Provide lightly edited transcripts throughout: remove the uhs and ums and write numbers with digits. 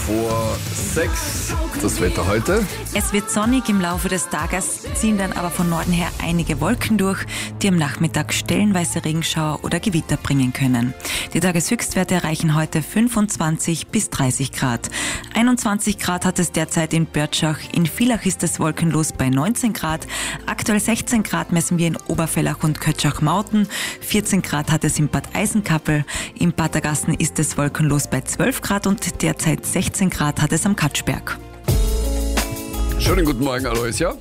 vor 6. Das Wetter heute. Es wird sonnig, im Laufe des Tages ziehen dann aber von Norden her einige Wolken durch, die am Nachmittag stellenweise Regenschauer oder Gewitter bringen können. Die Tageshöchstwerte erreichen heute 25 bis 30 Grad. 21 Grad hat es derzeit in Börtschach, in Villach ist es wolkenlos bei 19 Grad. Aktuell 16 Grad messen wir in Obervellach und Kötschach-Mauten. 14 Grad hat es in Bad Eisenkappel. Im Patergassen ist es wolkenlos bei 12 Grad und derzeit 16 Grad hat es am Katschberg. Schönen guten Morgen, Aloysia.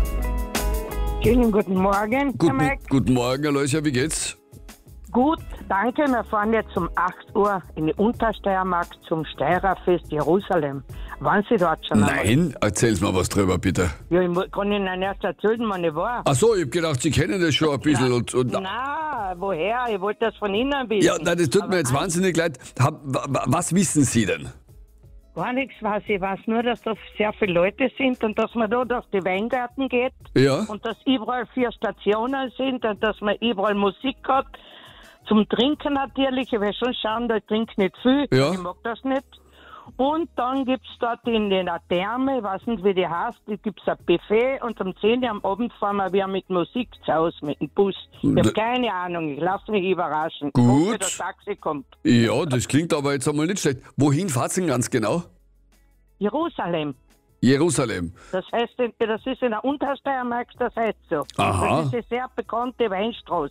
Schönen guten Morgen, Herr Mike. Guten Morgen, Aloysia, wie geht's? Gut, danke. Wir fahren jetzt um 8 Uhr in die Untersteiermark zum Steirerfest Jerusalem. Waren Sie dort schon einmal? Nein, erzähl's mal was drüber, bitte. Ja, ich kann Ihnen erst erzählen, wann ich war. Ach so, ich hab gedacht, Sie kennen das schon ein bisschen. Nein, woher? Ich wollte das von Ihnen wissen. Ja, nein, das tut mir jetzt wahnsinnig leid. Was wissen Sie denn? Gar nichts weiß ich. Weiß nur, dass da sehr viele Leute sind und dass man da durch die Weingärten geht. Ja. Und dass überall 4 Stationen sind und dass man überall Musik hat. Zum Trinken natürlich. Ich will schon schauen, da trinkt nicht viel. Ja. Ich mag das nicht. Und dann gibt's dort in der Therme, ich weiß nicht, wie die heißt, da gibt's ein Buffet und um 10 Uhr am Abend fahren wir wieder mit Musik zu Hause, mit dem Bus. Ich habe keine Ahnung, ich lasse mich überraschen. Gut. Ich hoffe, das Taxi kommt. Ja, das klingt aber jetzt einmal nicht schlecht. Wohin fahrt's denn ganz genau? Jerusalem. Jerusalem. Das heißt, das ist in der Untersteiermark, das heißt so. Aha. Das ist eine sehr bekannte Weinstraße.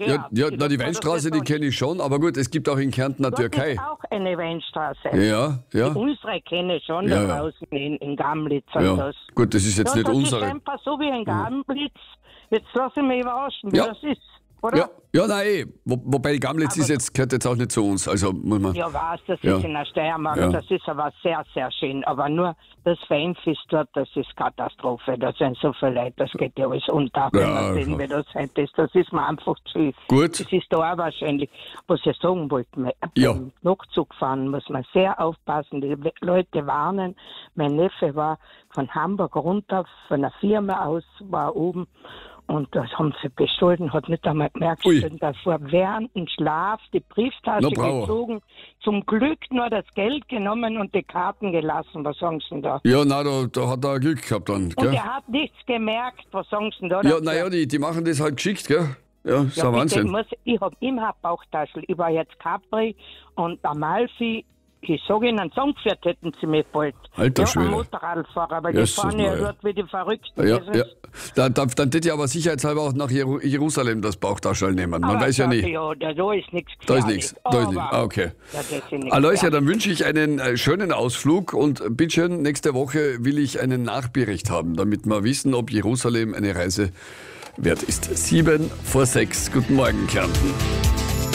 Die Weinstraße, die kenne ich schon, aber gut, es gibt auch in Kärnten eine Dort Türkei. ist auch eine Weinstraße. Ja. Unsere kenne ich schon, Ja, da ja. draußen in Gamlitz und Ja, das. gut, das ist jetzt nicht das unsere. ist einfach so wie ein Gamlitz. Jetzt lasse ich mich überraschen, wie Ja. das ist, oder? Nein, wobei Gamlitz gehört jetzt auch nicht zu uns, also muss man... Ja, was, das Ja. ist in der Steiermark, Ja. das ist aber sehr, sehr schön. Aber nur das Weinfest dort, das ist Katastrophe. Da sind so viele Leute, das geht ja alles unter, wenn Ja, man sehen, klar. wie das heute ist. Das ist mir einfach zu viel. Gut. Das ist da auch wahrscheinlich, was ich sagen wollte. Ja. Beim Nachtzug fahren muss man sehr aufpassen. Die Leute warnen. Mein Neffe war von Hamburg runter, von der Firma aus, war oben. Und das haben sie bestohlen, hat nicht einmal gemerkt, Ui. denn davor während dem Schlaf die Brieftasche Na, bravo. gezogen, zum Glück nur das Geld genommen und die Karten gelassen. Was sagen Sie denn da? Ja, nein, da hat er Glück gehabt dann, Und gell? er hat nichts gemerkt. Was sagen Sie denn da? Ja, dafür? naja, die machen das halt geschickt, gell? Ja, ist ein Wahnsinn. Ich habe immer Bauchtaschen. Ich war jetzt Capri und Amalfi. Ich sage Ihnen, Songpferd hätten sie mich bald. Alter ja, Schwede. ein Motorradfahrer, weil die Jesus fahren ja Maria. dort wie die Verrückten. Ja, Das ja. ist- Dann hätte ich aber sicherheitshalber auch nach Jerusalem das Bauchtaschel nehmen. Man Aber weiß ja da- nie. Ja, da ist nichts Da ist gefährlich. nichts. Da ist nichts. Aber- Ah, okay. Ja, das ist nichts Aloysia, gefährlich. dann wünsche ich einen schönen Ausflug und bitteschön, nächste Woche will ich einen Nachbericht haben, damit wir wissen, ob Jerusalem eine Reise wert ist. 7 vor 6. Guten Morgen, Kärnten.